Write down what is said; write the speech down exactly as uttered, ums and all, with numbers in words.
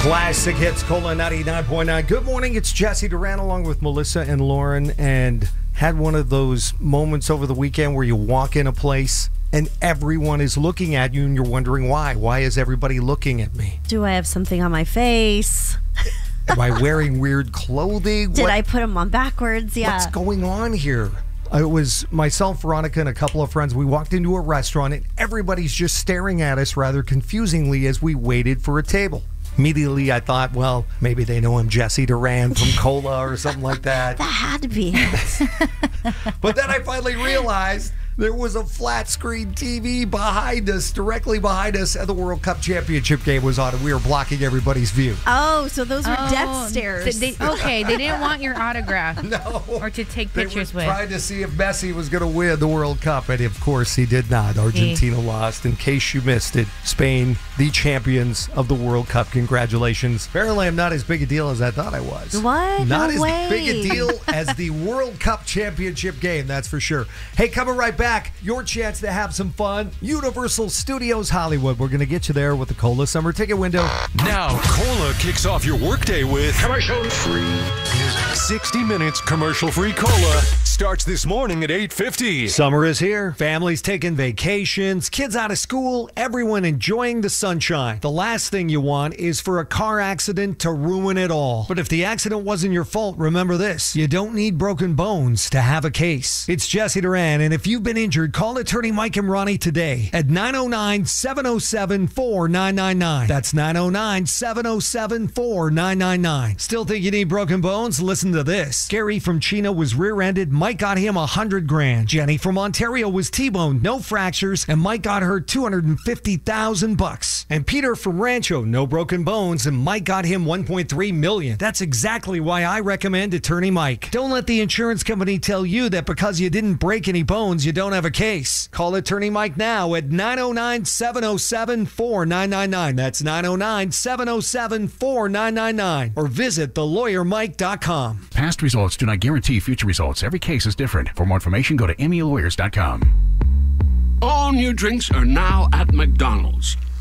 Classic Hits, Cola ninety-nine point nine. Good morning, it's Jesse Duran along with Melissa and Lauren, and had one of those moments over the weekend where you walk in a place and everyone is looking at you and you're wondering why. Why is everybody looking at me? Do I have something on my face? Am I wearing weird clothing? Did What- I put them on backwards? Yeah. What's going on here? It was myself, Veronica, and a couple of friends. We walked into a restaurant and everybody's just staring at us rather confusingly as we waited for a table. Immediately, I thought, well, maybe they know I'm Jesse Duran from Cola or something like that. That had to be it. But then I finally realized there was a flat screen T V behind us, directly behind us, and the World Cup Championship game was on, and we were blocking everybody's view. Oh, so those were Oh, death stares. They, okay, they didn't want your autograph. No. Or to take They pictures were with. trying to see if Messi was going to win the World Cup, and of course he did not. Argentina lost. In case you missed it, Spain, the champions of the World Cup. Congratulations. Apparently I'm not as big a deal as I thought I was. What? Not No as way. big a deal as the World Cup Championship game, that's for sure. Hey, coming right back, your chance to have some fun. Universal Studios Hollywood. We're going to get you there with the Cola Summer Ticket Window. Now, Cola kicks off your workday with Commercial-free music. sixty minutes commercial-free Cola. Starts this morning at eight fifty. Summer is here. Families taking vacations, kids out of school, everyone enjoying the sunshine. The last thing you want is for a car accident to ruin it all. But if the accident wasn't your fault, remember this. You don't need broken bones to have a case. It's Jesse Duran, and if you've been injured, call attorney Mike and Ronnie today at nine oh nine, seven oh seven, four nine nine nine. That's nine oh nine, seven oh seven, four nine nine nine. Still think you need broken bones? Listen to this. Gary from Chino was rear-ended. Mike got him a hundred grand. Jenny from Ontario was T-boned, no fractures, and Mike got her two hundred fifty thousand bucks. And Peter from Rancho, no broken bones, and Mike got him one point three million. That's exactly why I recommend Attorney Mike. Don't let the insurance company tell you that because you didn't break any bones, you don't have a case. Call Attorney Mike now at nine oh nine, seven oh seven, four nine nine nine. That's nine oh nine, seven oh seven, four nine nine nine. Or visit the lawyer mike dot com. Past results do not guarantee future results. Every case is different. For more information, go to M E lawyers dot com. All new drinks are now at McDonald's.